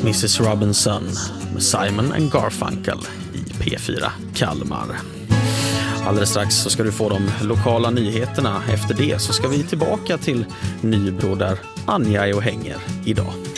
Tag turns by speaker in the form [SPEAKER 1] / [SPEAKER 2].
[SPEAKER 1] Mrs. Robinson med Simon and Garfunkel i P4 Kalmar. Alldeles strax så ska du få de lokala nyheterna. Efter det så ska vi tillbaka till Nybro där Anja är och hänger idag.